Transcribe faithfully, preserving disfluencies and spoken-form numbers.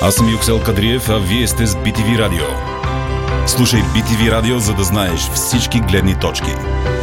Аз съм Юксел Кадриев, а вие сте с Би Ти Ви Радио. Слушай Би Ти Ви Радио, за да знаеш всички гледни точки.